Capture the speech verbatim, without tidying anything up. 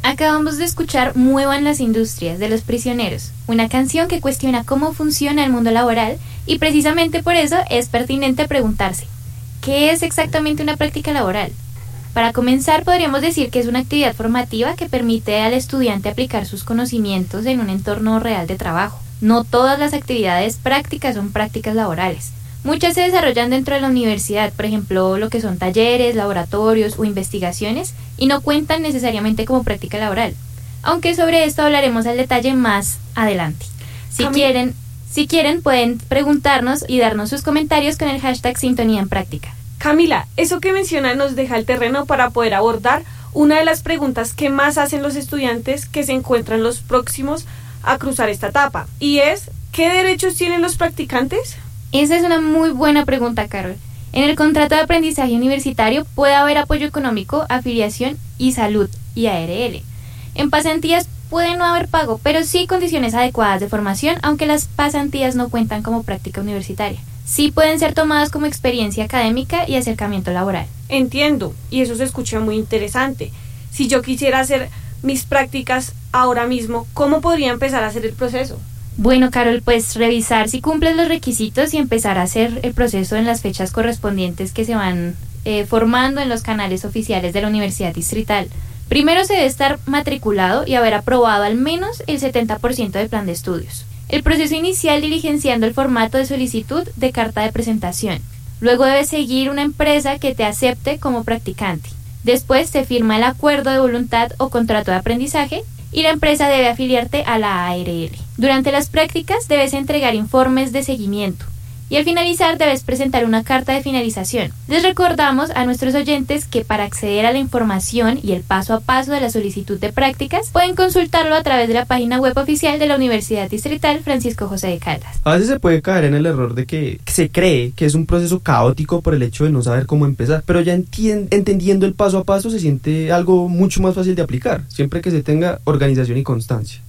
Acabamos de escuchar Muevan las Industrias de Los Prisioneros, una canción que cuestiona cómo funciona el mundo laboral y precisamente por eso es pertinente preguntarse, ¿qué es exactamente una práctica laboral? Para comenzar, podríamos decir que es una actividad formativa que permite al estudiante aplicar sus conocimientos en un entorno real de trabajo. No todas las actividades prácticas son prácticas laborales. Muchas se desarrollan dentro de la universidad, por ejemplo, lo que son talleres, laboratorios o investigaciones, y no cuentan necesariamente como práctica laboral. Aunque sobre esto hablaremos al detalle más adelante. Si quieren, si quieren, pueden preguntarnos y darnos sus comentarios con el hashtag Sintonía en Práctica. Camila, eso que menciona nos deja el terreno para poder abordar una de las preguntas que más hacen los estudiantes que se encuentran los próximos a cruzar esta etapa, y es, ¿qué derechos tienen los practicantes? Esa es una muy buena pregunta, Carol. En el contrato de aprendizaje universitario puede haber apoyo económico, afiliación y salud y A R L. En pasantías puede no haber pago, pero sí condiciones adecuadas de formación, aunque las pasantías no cuentan como práctica universitaria. Sí pueden ser tomadas como experiencia académica y acercamiento laboral. Entiendo, y eso se escucha muy interesante. Si yo quisiera hacer mis prácticas ahora mismo, ¿cómo podría empezar a hacer el proceso? Bueno, Carol, pues revisar si cumples los requisitos y empezar a hacer el proceso en las fechas correspondientes que se van eh, formando en los canales oficiales de la Universidad Distrital. Primero se debe estar matriculado y haber aprobado al menos el setenta por ciento del plan de estudios. El proceso inicial diligenciando el formato de solicitud de carta de presentación. Luego debe seguir una empresa que te acepte como practicante. Después se firma el acuerdo de voluntad o contrato de aprendizaje y la empresa debe afiliarte a la A R L. Durante las prácticas debes entregar informes de seguimiento y al finalizar debes presentar una carta de finalización. Les recordamos a nuestros oyentes que para acceder a la información y el paso a paso de la solicitud de prácticas pueden consultarlo a través de la página web oficial de la Universidad Distrital Francisco José de Caldas. A veces se puede caer en el error de que se cree que es un proceso caótico por el hecho de no saber cómo empezar, pero ya entien- entendiendo el paso a paso se siente algo mucho más fácil de aplicar, siempre que se tenga organización y constancia.